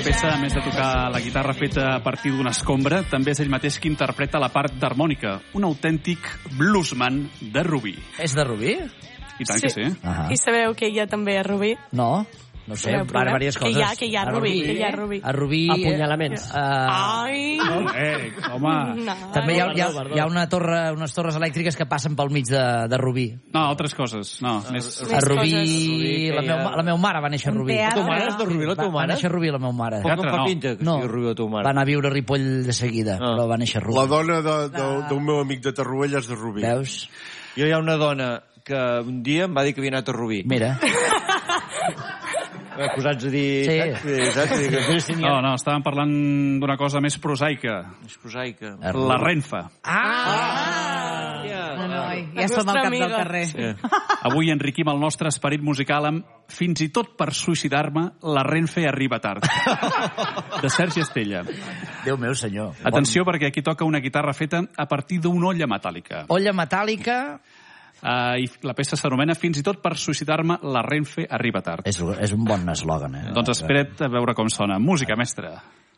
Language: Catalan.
peça, a més de tocar la guitarra feta a partir d'una escombra, també és ell mateix qui interpreta la part d'harmònica, un autèntic bluesman de Rubí. És de Rubí? I tant que sí. I sabeu que hi ha també a Rubí? No sé, diverses coses. Que hi ha Rubí. A Rubí... Apunyalaments. Ai! Home... També hi ha unes torres elèctriques que passen pel mig de Rubí. No, altres coses. No, a Rubí... La meva mare va néixer a Rubí. La teva mare és de Rubí, la teva mare? Va néixer a Rubí, la meva mare. Com no fa pinta que sigui Rubí la teva mare? Va anar a viure a Ripoll de seguida, però va néixer a Rubí. La dona d'un meu amic de Torroella és de Rubí. Veus? Jo hi ha una dona que un dia em va dir que havia anat a Rubí. Mira. Posats a dir... Sí. No, estàvem parlant d'una cosa més prosaica. És prosaica. La Renfa. Ja som al cap del carrer. Sí. Avui enriquim el nostre esperit musical amb Fins i tot per suïcidar-me, la Renfe arriba tard. De Sergi Estella. Déu meu senyor. Atenció, perquè aquí toca una guitarra feta a partir d'una olla metàl·lica. Olla metàl·lica... I la peça s'anomena Fins i tot per suïcidar-me, la Renfe arriba tard. És un bon eslògan, Doncs espera't a veure com sona. Música, mestre.